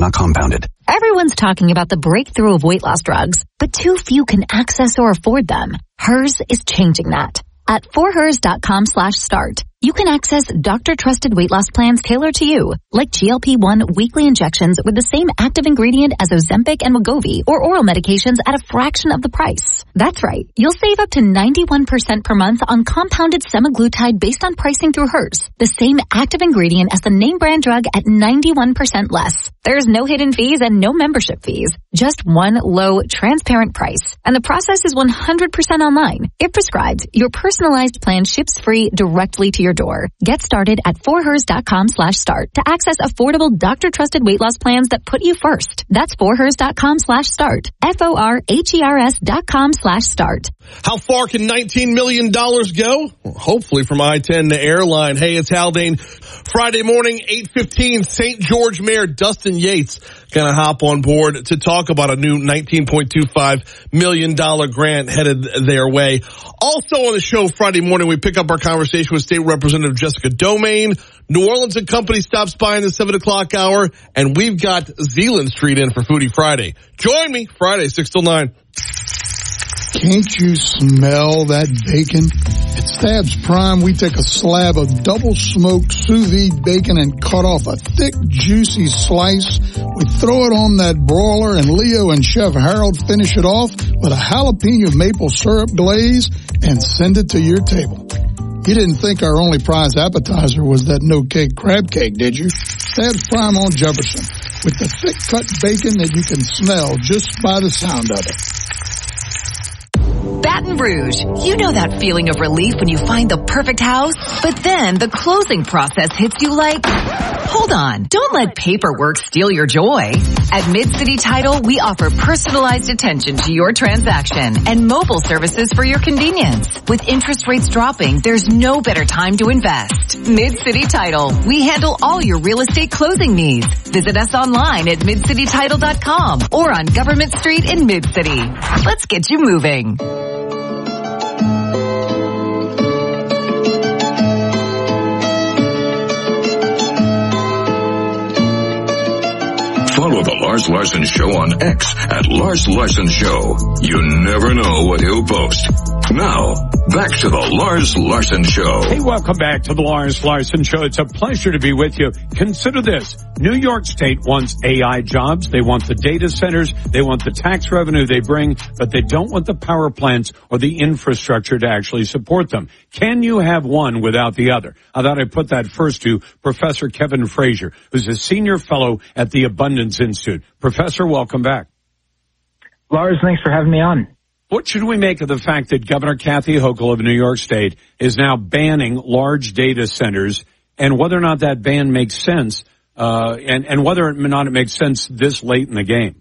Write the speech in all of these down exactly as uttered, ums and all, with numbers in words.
not compounded. Everyone's talking about the breakthrough of weight loss drugs, but too few can access or afford them. Hers is changing that. At forhers.com slash start, you can access doctor-trusted weight loss plans tailored to you, like G L P one weekly injections with the same active ingredient as Ozempic and Wegovy, or oral medications at a fraction of the price. That's right. You'll save up to ninety-one percent per month on compounded semaglutide based on pricing through Hers, the same active ingredient as the name brand drug at ninety-one percent less. There's no hidden fees and no membership fees. Just one low, transparent price. And the process is one hundred percent online. If prescribed, your personalized plan ships free directly to your door. Get started at forhers.com slash start to access affordable doctor-trusted weight loss plans that put you first. That's forhers.com slash start. F-O-R-H-E-R-S dot com slash start. How far can nineteen million dollars go? Well, hopefully from I ten to airline. Hey, it's Haldane. Friday morning, eight fifteen, Saint George Mayor Dustin Yates going to hop on board to talk about a new nineteen point two five million dollars grant headed their way. Also on the show Friday morning, we pick up our conversation with State Representative Jessica Domain. New Orleans and Company stops by in the seven o'clock hour, and we've got Zealand Street in for Foodie Friday. Join me Friday, six till nine. Can't you smell that bacon? At Stabs Prime, we take a slab of double-smoked sous vide bacon and cut off a thick, juicy slice. We throw it on that broiler, and Leo and Chef Harold finish it off with a jalapeno maple syrup glaze and send it to your table. You didn't think our only prize appetizer was that no-cake crab cake, did you? Stabs Prime on Jefferson, with the thick-cut bacon that you can smell just by the sound of it. Baton Rouge. You know that feeling of relief when you find the perfect house? But then the closing process hits you like, hold on, don't let paperwork steal your joy. At Mid-City Title, we offer personalized attention to your transaction and mobile services for your convenience. With interest rates dropping, there's no better time to invest. Mid-City Title. We handle all your real estate closing needs. Visit us online at mid city title dot com or on Government Street in Mid-City. Let's get you moving. Follow the Lars Larson Show on X at Lars Larson Show. You never know what he'll post. Now, back to the Lars Larson Show. Hey, welcome back to the Lars Larson Show. It's a pleasure to be with you. Consider this. New York State wants A I jobs. They want the data centers. They want the tax revenue they bring, but they don't want the power plants or the infrastructure to actually support them. Can you have one without the other? I thought I'd put that first to Professor Kevin Frazier, who's a senior fellow at the Abundance Institute. Professor, welcome back. Lars, thanks for having me on. What should we make of the fact that Governor Kathy Hochul of New York State is now banning large data centers, and whether or not that ban makes sense, uh, and, and whether or not it makes sense this late in the game?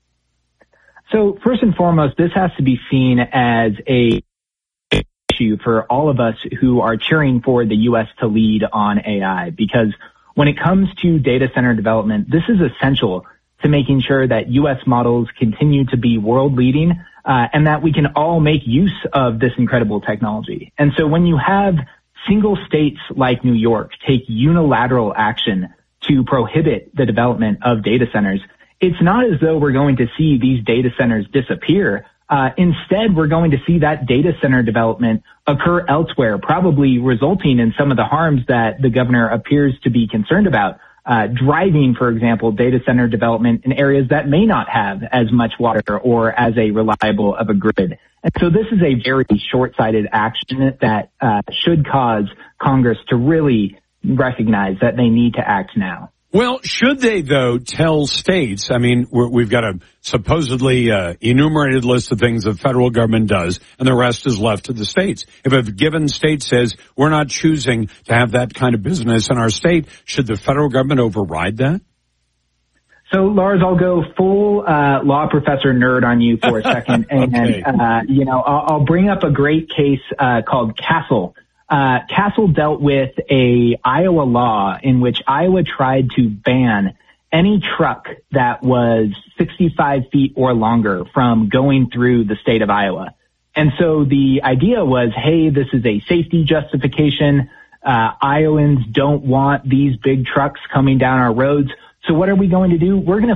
So first and foremost, this has to be seen as a issue for all of us who are cheering for the U S to lead on A I, because when it comes to data center development, this is essential to making sure that U S models continue to be world leading, uh, and that we can all make use of this incredible technology. And so when you have single states like New York take unilateral action to prohibit the development of data centers, it's not as though we're going to see these data centers disappear. Uh, instead, we're going to see that data center development occur elsewhere, probably resulting in some of the harms that the governor appears to be concerned about, uh, driving, for example, data center development in areas that may not have as much water or as a reliable of a grid. And so this is a very short-sighted action that uh, should cause Congress to really recognize that they need to act now. Well, should they, though, tell states, I mean, we're, we've got a supposedly uh, enumerated list of things the federal government does, and the rest is left to the states. If a given state says we're not choosing to have that kind of business in our state, should the federal government override that? So, Lars, I'll go full uh, law professor nerd on you for a second. And, okay. uh, you know, I'll, I'll bring up a great case uh, called Castle. Uh, Castle dealt with a Iowa law in which Iowa tried to ban any truck that was sixty-five feet or longer from going through the state of Iowa. And so the idea was, hey, this is a safety justification. Uh, Iowans don't want these big trucks coming down our roads. So what are we going to do? We're going to